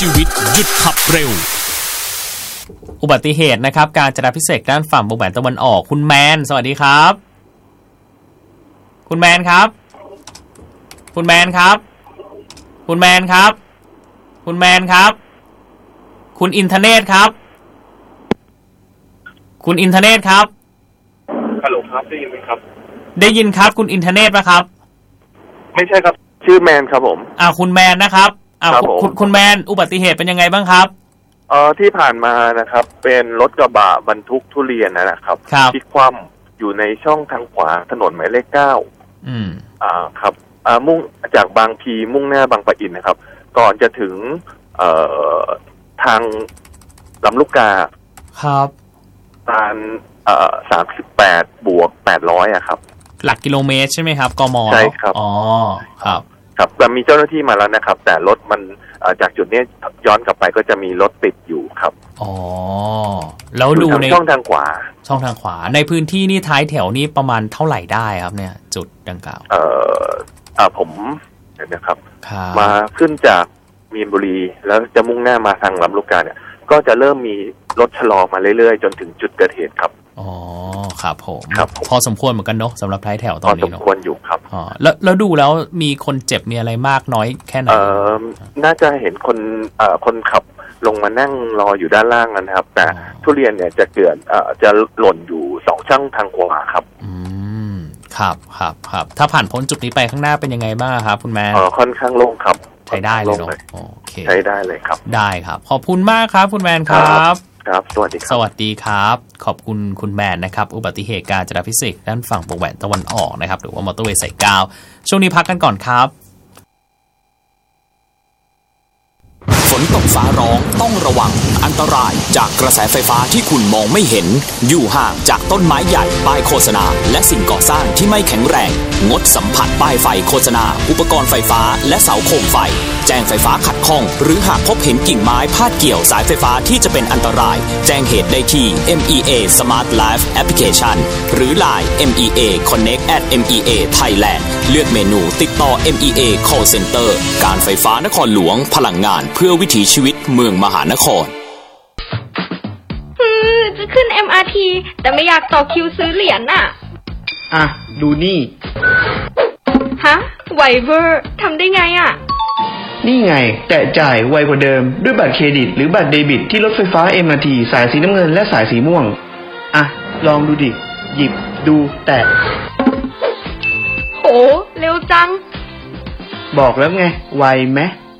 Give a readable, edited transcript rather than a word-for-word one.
ชีวิตหยุดขับเร็วอุบัติเหตุนะครับการจราพิเศษด้านฝั่งวงแหวนตะวันออกคุณแมนสวัสดีครับคุณแมนครับคุณแมนครับคุณแมนครับคุณแมนครับคุณอินเทอร์เน็ตครับคุณอินเทอร์เน็ตครับฮัลโหลครับได้ยินไหมครับได้ยินครับคุณอินเทอร์เน็ตป่ะครับไม่ใช่ครับชื่อแมนครับผมคุณแมนนะครับคุณแมนอุบัติเหตุเป็นยังไงบ้างครับที่ผ่านมานะครับเป็นรถกระบะบรรทุกทุเรียนนะครับที่คว่ำอยู่ในช่องทางขวาถนนหมายเลข9ครับมุ่งจากบางพีมุ่งหน้าบางปะอินนะครับก่อนจะถึงทางลำลูกกาครับตาน38 บวก 800ครับหลักกิโลเมตรใช่ไหมครับกม. ใช่ครับครับแต่มีเจ้าหน้าที่มาแล้วนะครับแต่รถมันจากจุดนี้ย้อนกลับไปก็จะมีรถติดอยู่ครับแล้วดูในช่องทางขวาในพื้นที่นี่ท้ายแถวนี้ประมาณเท่าไหร่ได้ครับเนี่ยจุดดังกล่าวผมเห็นนะครับมาขึ้นจากมีนบุรีแล้วจะมุ่งหน้ามาทางลำลูกกาเนี่ยก็จะเริ่มมีรถชะลอมาเรื่อยๆจนถึงจุดเกิดเหตุครับครับผมพอสมควรเหมือนกันเนาะสำหรับท้ายแถวตอนนี้เนาะพอสมควรอยู่ครับแล้วดูแล้วมีคนเจ็บมีอะไรมากน้อยแค่ไหนน่าจะเห็นคนขับลงมานั่งรออยู่ด้านล่างนะครับแต่ทุเรียนเนี่ยจะเกิดจะหล่นอยู่2ช่องทางขวาครับครับถ้าผ่านพ้นจุดนี้ไปข้างหน้าเป็นยังไงบ้างครับคุณแม่ค่อนข้างโล่งครับใช้ได้เลยเนาะโอเคใช้ได้เลยครับได้ครับขอบคุณมากครับคุณแมนครับครับสวัสดีครับขอบคุณคุณแมนนะครับอุบัติเหตุการจราพิเศษด้านฝั่งวงแหวนตะวันออกนะครับหรือว่ามอเตอร์เวย์สาย9ช่วงนี้พักกันก่อนครับฝนตกฟ้าร้องต้องระวังอันตรายจากกระแสไฟฟ้าที่คุณมองไม่เห็นอยู่ห่างจากต้นไม้ใหญ่ป้ายโฆษณาและสิ่งก่อสร้างที่ไม่แข็งแรงงดสัมผัสป้ายไฟโฆษณาอุปกรณ์ไฟฟ้าและเสาโคมไฟแจ้งไฟฟ้าขัดข้องหรือหากพบเห็นกิ่งไม้พาดเกี่ยวสายไฟฟ้าที่จะเป็นอันตรายแจ้งเหตุได้ที่ MEA Smart Life Application หรือ LINE MEA Connect @MEA Thailand เลือกเมนูติดต่อ MEA Call Center การไฟฟ้านครหลวงพลังงานเพื่อวิถีชีวิตเมืองมหานครจะขึ้น MRT แต่ไม่อยากต่อคิวซื้อเหรียญน่ะดูนี่ฮะไวเวอร์ทำได้ไงนี่ไงแต่จ่ายไวกว่าเดิมด้วยบัตรเครดิตหรือบัตรเดบิตที่รถไฟฟ้า MRT สายสีน้ำเงินและสายสีม่วงลองดูดิหยิบดูแตะโหเร็วจังบอกแล้วไงไวไหม